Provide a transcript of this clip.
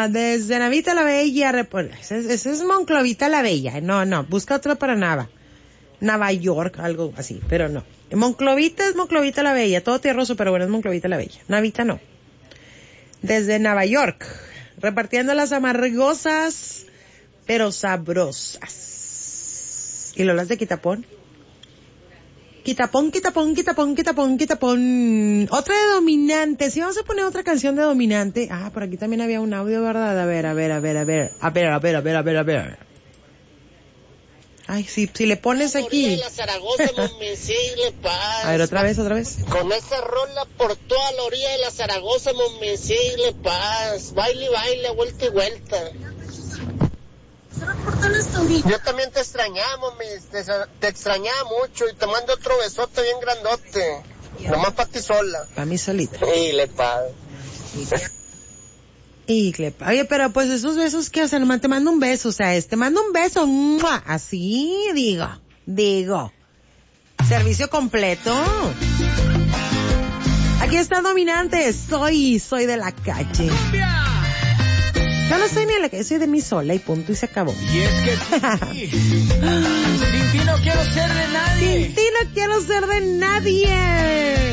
desde Navita la Bella, ese es Monclovita la Bella. No, busca otro para Nueva York, algo así, pero no. Monclovita es Monclovita la Bella, todo tierroso, pero bueno, es Monclovita la Bella. Navita no. Desde Nueva York, repartiendo las amargosas, pero sabrosas. ¿Y Lolas de Quitapón? Quitapón. Otra de Dominante. Si vamos a poner otra canción de Dominante. Por aquí también había un audio, ¿verdad? A ver. Ay, si le pones aquí. A ver, otra vez. Con esa rola por toda la orilla de la Zaragoza, Monmencigle, Paz. Baile, vuelta y vuelta. Yo también te extrañamos, te extrañaba mucho y te mando otro besote bien grandote. Nomás para ti sola. Para mí solita. Y le pago. Oye, pero pues esos besos que hacen, nomás te mando un beso, o sea, te mando un beso, ¡mua! Así digo. Servicio completo. Aquí está Dominante, soy de la calle. Yo no soy ni de la calle, soy de mí sola y punto y se acabó. Y es que sin ti no quiero ser de nadie. Sin ti no quiero ser de nadie.